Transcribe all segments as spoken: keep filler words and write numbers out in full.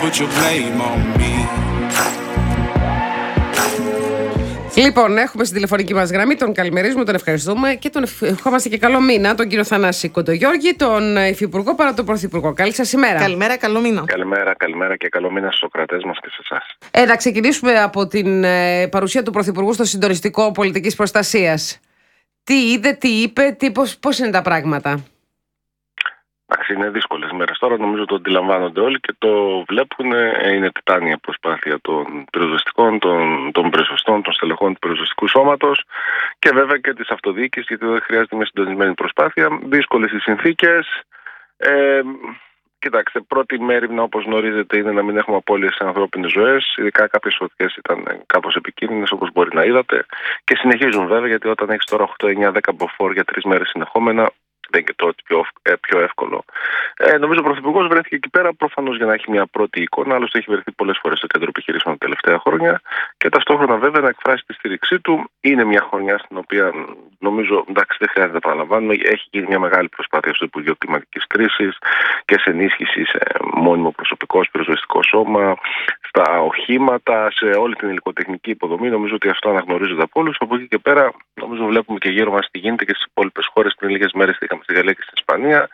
put your blame on me. Λοιπόν, έχουμε στην τηλεφωνική μας γραμμή τον καλημερίζουμε, τον ευχαριστούμε και τον ευχόμαστε και καλό μήνα, τον κύριο Θανάση Κοντογιώργη, τον Υφυπουργό παρά τον Πρωθυπουργό. Καλή σας ημέρα. Καλημέρα, καλό μήνα. Καλημέρα, καλημέρα και καλό μήνα στους Σοκρατές μας και σε εσάς. Ε, να ξεκινήσουμε από την ε, παρουσία του Πρωθυπουργού στο Συντονιστικό Πολιτικής Προστασίας. Τι είδε, τι είπε, τι, πώς, πώς είναι τα πράγματα? Εντάξει, είναι δύσκολες μέρες τώρα, νομίζω το αντιλαμβάνονται όλοι και το βλέπουν. Είναι τιτάνια προσπάθεια των πυροσβεστικών, των, των πυροσβεστών, των στελεχών του πυροσβεστικού σώματος και βέβαια και της αυτοδιοίκησης, γιατί δεν χρειάζεται μια συντονισμένη προσπάθεια. Δύσκολες οι συνθήκες. Ε, κοιτάξτε, πρώτη μέρημνα, όπως γνωρίζετε, είναι να μην έχουμε απώλειες σε ανθρώπινες ζωές. Ειδικά κάποιες φωτιές ήταν κάπως επικίνδυνες, όπως μπορεί να είδατε. Και συνεχίζουν βέβαια, γιατί όταν έχεις τώρα οκτώ, εννιά, δέκα μποφόρ για τρεις μέρες συνεχόμενα, δεν είναι και το πιο, πιο εύκολο. Ε, νομίζω ο Πρωθυπουργός βρέθηκε εκεί πέρα προφανώς για να έχει μια πρώτη εικόνα. Άλλωστε έχει βρεθεί πολλές φορές στο κέντρο επιχειρήσεων τα τελευταία χρόνια. Και ταυτόχρονα βέβαια να εκφράσει τη στήριξή του. Είναι μια χρονιά στην οποία νομίζω, εντάξει, δεν χρειάζεται να παραλαμβάνουμε. Έχει γίνει μια μεγάλη προσπάθεια στο Υπουργείο Κλιματικής Κρίσης και σε ενίσχυση σε μόνιμο προσωπικό, πυροσβεστικό σώμα, στα οχήματα, σε όλη την υλικοτεχνική υποδομή. Νομίζω ότι αυτό αναγνωρίζεται από όλους. Από εκεί και πέρα, νομίζω βλέπουμε και γύρω μας τι γίνεται και στις υπόλοιπες χώρες. Πριν λίγες μέρες στη Γαλλία και στην Ισπανία.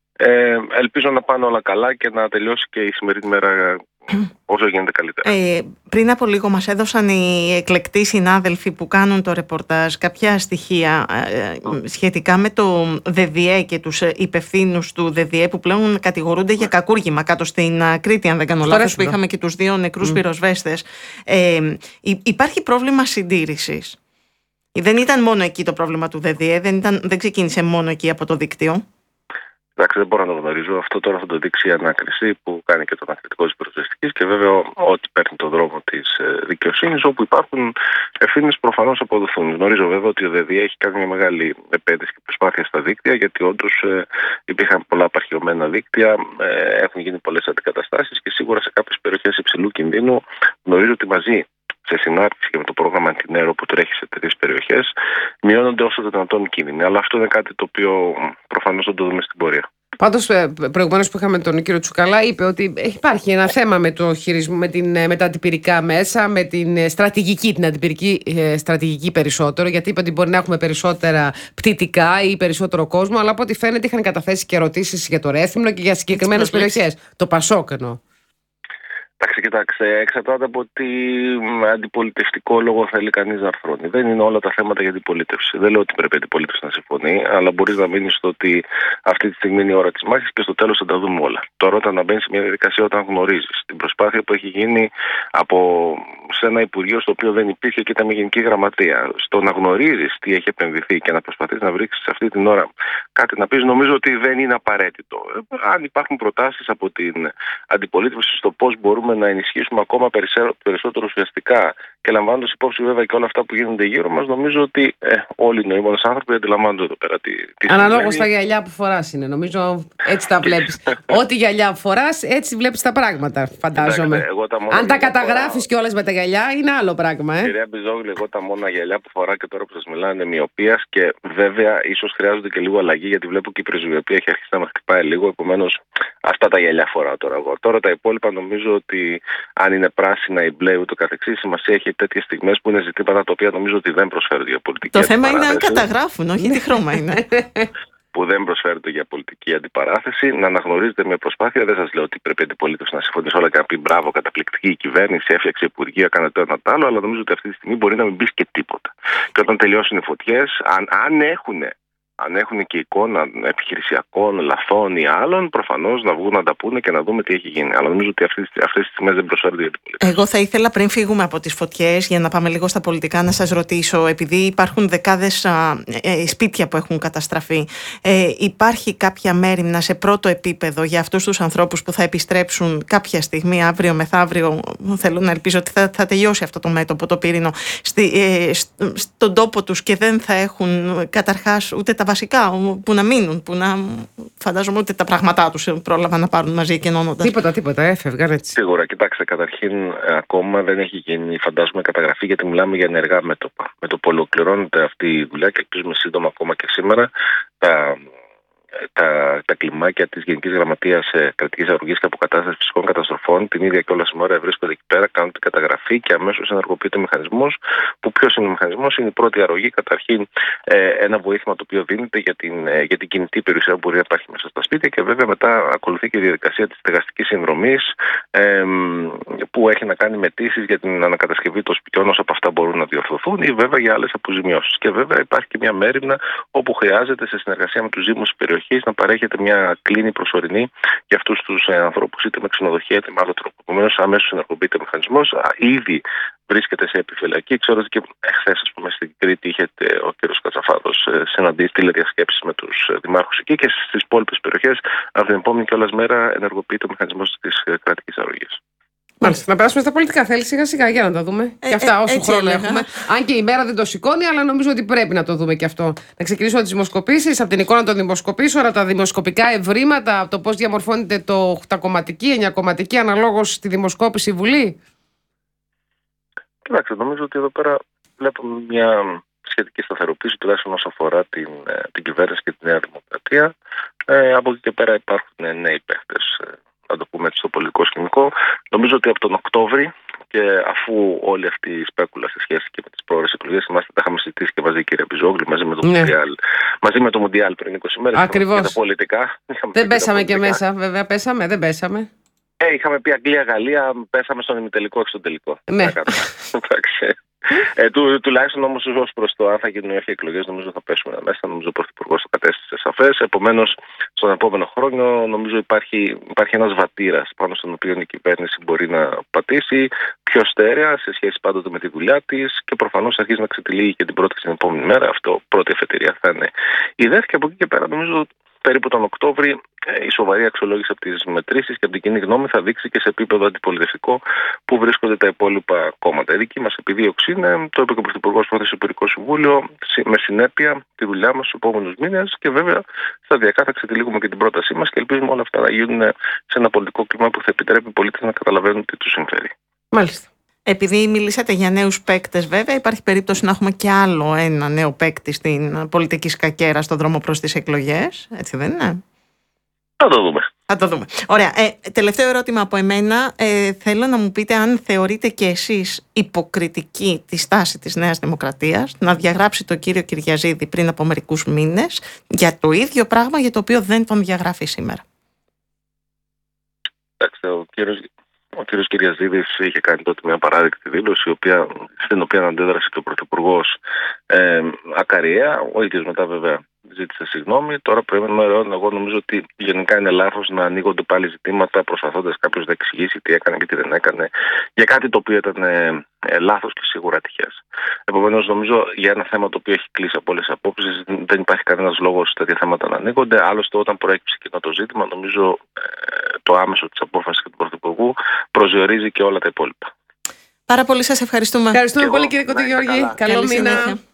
Ε, ελπίζω να πάνε όλα καλά και να τελειώσει και η σημερινή μέρα όσο γίνεται καλύτερα. Ε, πριν από λίγο μας έδωσαν οι εκλεκτοί συνάδελφοι που κάνουν το ρεπορτάζ κάποια στοιχεία ε, σχετικά με το ΔΔΕ και τους υπευθύνους του ΔΔΕ που πλέον κατηγορούνται για κακούργημα κάτω στην Κρήτη, αν δεν κάνω λάθος, που είχαμε και τους δύο νεκρούς mm. πυροσβέστες. Ε, υπάρχει πρόβλημα συντήρησης. Δεν ήταν μόνο εκεί το πρόβλημα του ΔΔΕ, δεν, ήταν, δεν ξεκίνησε μόνο εκεί από το δίκτυο. Εντάξει, δεν μπορώ να το γνωρίζω. Αυτό τώρα θα το δείξει η ανάκριση που κάνει και το ανακριτικό της πυροσβεστικής και βέβαια ό,τι παίρνει τον δρόμο της δικαιοσύνης, όπου υπάρχουν ευθύνες προφανώς αποδοθούν. Γνωρίζω βέβαια ότι ο ΔΔΕ έχει κάνει μια μεγάλη επένδυση και προσπάθεια στα δίκτυα, γιατί όντως ε, υπήρχαν πολλά απαρχαιωμένα δίκτυα, ε, έχουν γίνει πολλές αντικαταστάσεις και σίγουρα σε κάποιες περιοχές υψηλού κινδύνου γνωρίζω ότι μαζί, σε συνάρτηση και με το πρόγραμμα Αντινέρο που τρέχει σε τέτοιες περιοχές, μειώνονται όσο το δυνατόν κίνδυνοι. Αλλά αυτό είναι κάτι το οποίο προφανώς θα το δούμε στην πορεία. Πάντως, προηγουμένως που είχαμε τον κύριο Τσουκαλά, είπε ότι υπάρχει ένα θέμα με το χειρισμό, με, την, με τα αντιπυρικά μέσα, με την στρατηγική, την αντιπυρική στρατηγική περισσότερο, γιατί είπε ότι μπορεί να έχουμε περισσότερα πτυτικά ή περισσότερο κόσμο, αλλά από ό,τι φαίνεται είχαν καταθέσει και ερωτήσεις για το Ρέθυμνο και για συγκεκριμένες περιοχές. Το Πασόκ εννοώ. Εντάξει, κοιτάξτε, εξαρτάται από τι αντιπολιτευτικό λόγο θέλει κανείς να αρθρώνει. Δεν είναι όλα τα θέματα για αντιπολίτευση. Δεν λέω ότι πρέπει η αντιπολίτευση να συμφωνεί, αλλά μπορεί να μείνει στο ότι αυτή τη στιγμή είναι η ώρα της μάχης και στο τέλος θα τα δούμε όλα. Τώρα, όταν να μπαίνει σε μια διαδικασία, όταν γνωρίζεις την προσπάθεια που έχει γίνει από σε ένα Υπουργείο στο οποίο δεν υπήρχε και ήταν μια Γενική Γραμματεία, στο να γνωρίζεις τι έχει επενδυθεί και να προσπαθείς να βρεις αυτή την ώρα κάτι να πεις, νομίζω ότι δεν είναι απαραίτητο. Αν υπάρχουν προτάσεις από την αντιπολίτευση στο πώς μπορούμε να ενισχύσουμε ακόμα περισσότερο ουσιαστικά και λαμβάνοντας υπόψη βέβαια και όλα αυτά που γίνονται γύρω μας, νομίζω ότι ε, όλοι οι νοήμονες άνθρωποι αντιλαμβάνονται εδώ πέρα τι, τι αναλόγως τα γυαλιά που φοράς είναι, νομίζω έτσι τα βλέπεις. Ό,τι γυαλιά φοράς, έτσι βλέπεις τα πράγματα, φαντάζομαι. Κοιτάξτε, αν τα καταγράφεις κιόλας με τα γυαλιά, είναι άλλο πράγμα. Ε? Κυρία Μπιζόγλου, εγώ τα μόνα γυαλιά που φοράω και τώρα που σας μιλάω είναι μοιοπίας και βέβαια ίσως χρειάζονται και λίγο αλλαγή, γιατί βλέπω και η πρεσβειοποία έχει αρχίσει να με χτυπάει λίγο. Επομένως, αυτά τα γυαλιά φοράω τώρα εγώ. Τώρα τα υπόλοιπα νομίζω ότι αν είναι πράσινα ή μπλε ούτω καθεξής, σημασία έχει τέτοιες στιγμές που είναι ζητήματα τα οποία νομίζω ότι δεν προσφέρονται για πολιτική το αντιπαράθεση. Το θέμα είναι αν καταγράφουν, όχι τι χρώμα είναι. Που δεν προσφέρονται για πολιτική αντιπαράθεση, να αναγνωρίζετε με προσπάθεια. Δεν σας λέω ότι πρέπει η αντιπολίτευση να συμφωνήσει όλα και να πει μπράβο, καταπληκτική η κυβέρνηση, έφτιαξε υπουργεία, έκανε το ένα το άλλο, αλλά νομίζω ότι αυτή τη στιγμή μπορεί να μην πει και τίποτα. Και όταν τελειώσουν οι φωτιές, αν, αν έχουν. Αν έχουν και εικόνα επιχειρησιακών, λαθών ή άλλων, προφανώς να βγουν να τα πούνε και να δούμε τι έχει γίνει. Αλλά νομίζω ότι αυτές τις στιγμές δεν προσφέρονται για την πολιτική. Εγώ θα ήθελα πριν φύγουμε από τις φωτιές, για να πάμε λίγο στα πολιτικά, να σας ρωτήσω, επειδή υπάρχουν δεκάδες α, ε, σπίτια που έχουν καταστραφεί, ε, υπάρχει κάποια μέριμνα σε πρώτο επίπεδο για αυτούς τους ανθρώπους που θα επιστρέψουν κάποια στιγμή, αύριο μεθαύριο, θέλω να ελπίζω ότι θα, θα τελειώσει αυτό το μέτωπο, το πύρινο, στη, ε, στον τόπο τους και δεν θα έχουν καταρχάς ούτε τα βασικά που να μείνουν, που να φαντάζομαι ούτε τα πράγματά τους πρόλαβαν να πάρουν μαζί και ενώνοντας. Τίποτα, τίποτα, έφευγαν έτσι. Σίγουρα, κοιτάξτε, καταρχήν ακόμα δεν έχει γίνει, φαντάζομαι, καταγραφή, γιατί μιλάμε για ενεργά μέτωπα. Με το που ολοκληρώνεται αυτή η δουλειά και ελπίζουμε σύντομα ακόμα και σήμερα τα τα, τα κλιμάκια της Γενικής Γραμματείας Κρατικής Αρρωγής και Αποκατάστασης Φυσικών Καταστροφών την ίδια κιόλας η ώρα βρίσκονται εκεί πέρα, κάνουν την καταγραφή και αμέσως ενεργοποιείται ο μηχανισμός. Που ποιος είναι ο μηχανισμός? Είναι η πρώτη αρρωγή. Καταρχήν ε, ένα βοήθημα το οποίο δίνεται για την, ε, για την κινητή περιουσία που μπορεί να υπάρχει μέσα στα σπίτια και βέβαια μετά ακολουθεί και η διαδικασία της στεγαστικής συνδρομής ε, που έχει να κάνει με αιτήσεις για την ανακατασκευή των σπιτιών όσο από αυτά μπορούν να διορθωθούν ή βέβαια για άλλες αποζημιώσεις. Και βέβαια υπάρχει και μια μέριμνα όπου χρειάζεται σε συνεργασία με τους Δήμους της περιοχής να παρέχεται μια κλίνη προσωρινή για αυτούς τους ε, ανθρώπους είτε με ξενοδοχεία είτε με άλλο τρόπο. Επομένως, αμέσως ενεργοποιείται ο μηχανισμός. Ήδη βρίσκεται σε επιφυλακή. Ξέρω ότι και εχθές, ας πούμε, στην Κρήτη είχε ο κ. Κατσαφάδος συναντήσει τηλεδιασκέψεις με τους δημάρχους εκεί και στις υπόλοιπες περιοχές. Από την επόμενη κιόλας μέρα ενεργοποιείται ο μηχανισμός της κρατικής αρρωγής. Μάλιστα. Να περάσουμε στα πολιτικά. Θέλει σιγά σιγά για να τα δούμε. Ε, και αυτά, όσο ε, χρόνο έλεγα. έχουμε. Αν και η μέρα δεν το σηκώνει, αλλά νομίζω ότι πρέπει να το δούμε και αυτό. Να ξεκινήσω από τις δημοσκοπήσεις, από την εικόνα των δημοσκοπήσεων, από τα δημοσκοπικά ευρήματα, από το πώς διαμορφώνεται το οκτακομματική, εννιακομματική, αναλόγως στη δημοσκόπηση Βουλή. Κοιτάξτε, νομίζω ότι εδώ πέρα βλέπουμε μια σχετική σταθεροποίηση, τουλάχιστον όσο αφορά την, την κυβέρνηση και τη Νέα Δημοκρατία. Ε, από εκεί και πέρα υπάρχουν νέοι παίχτες, να το πούμε έτσι, στο πολιτικό σκηνικό. Νομίζω ότι από τον Οκτώβρη και αφού όλη αυτή η σπέκουλα σε σχέση και με τις πρόορες εκλογές, είμαστε, τα είχαμε συζητήσει και μαζί, κύριε Μπιζόγλου, μαζί με το ναι. Μουντιάλ, μαζί με το Μουντιάλ πριν είκοσι μέρες. Ακριβώς. Τα πολιτικά. Δεν πέσαμε και μέσα, βέβαια. Πέσαμε, δεν πέσαμε. Ε, είχαμε πει Αγγλία-Γαλλία, πέσαμε στον ημιτελικό και στον τελικό. Ναι. Εντάξει. Ε, του, τουλάχιστον όμως ως προς το αν θα γίνουν ή όχι εκλογές, νομίζω θα πέσουμε μέσα. Νομίζω ο Πρωθυπουργός το κατέστησε σαφές. Επομένως, στον επόμενο χρόνο, νομίζω υπάρχει, υπάρχει ένας βατήρας πάνω στον οποίο η κυβέρνηση μπορεί να πατήσει πιο στέρεα σε σχέση πάντοτε με τη δουλειά της και προφανώς αρχίζει να ξετυλίγει και την πρόταση την επόμενη μέρα. Αυτό πρώτη εφετηρία θα είναι η ΔΕΘ και από εκεί και πέρα νομίζω. Περίπου τον Οκτώβρη η σοβαρή αξιολόγηση από τις μετρήσεις και από την κοινή γνώμη θα δείξει και σε επίπεδο αντιπολιτευτικό που βρίσκονται τα υπόλοιπα κόμματα. Η δική μας επιδίωξη είναι, το είπε και ο Πρωθυπουργός στο Υπουργικό Συμβούλιο, με συνέπεια τη δουλειά μας στους επόμενους μήνες και βέβαια σταδιακά θα ξετυλίγουμε και την πρότασή μας και ελπίζουμε όλα αυτά να γίνουν σε ένα πολιτικό κλίμα που θα επιτρέπει οι πολίτες να καταλαβαίνουν τι τους συμφέρει. Μάλιστα. Επειδή μιλήσατε για νέους παίκτες, βέβαια, υπάρχει περίπτωση να έχουμε και άλλο ένα νέο παίκτη στην πολιτική σκακέρα στον δρόμο προς τις εκλογές. Έτσι δεν είναι? Θα το δούμε. Θα το δούμε. Ωραία. Ε, τελευταίο ερώτημα από εμένα. Ε, θέλω να μου πείτε αν θεωρείτε και εσείς υποκριτική τη στάση της Νέας Δημοκρατίας να διαγράψει τον κύριο Κυριαζίδη πριν από μερικούς μήνες για το ίδιο πράγμα για το οποίο δεν τον διαγράφει σήμερα. Εντάξει, ο κύριος... Ο κ. Κυριαζίδης είχε κάνει τότε μια παράδεικτη δήλωση, η οποία, στην οποία αντέδρασε και ο Πρωθυπουργός ε, ακαριέα. Ο ίδιος μετά βέβαια ζήτησε συγγνώμη. Τώρα πρέπει να ερώτημα. Εγώ νομίζω ότι γενικά είναι λάθος να ανοίγονται πάλι ζητήματα προσπαθώντας κάποιος να εξηγήσει τι έκανε και τι δεν έκανε για κάτι το οποίο ήταν ε, ε, λάθος και σίγουρα τυχές. Επομένως, νομίζω για ένα θέμα το οποίο έχει κλείσει από όλες τις απόψεις δεν υπάρχει κανένας λόγος τέτοια θέματα να ανοίγονται. Άλλωστε, όταν προέκυψε και το ζήτημα, νομίζω ε, το άμεσο της απόφασης και του Πρωθυπουργού προσδιορίζει και όλα τα υπόλοιπα. Πάρα πολύ σας ευχαριστούμε. Ευχαριστούμε πολύ, κύριε Κωτογιώργη. Καλό μήνα.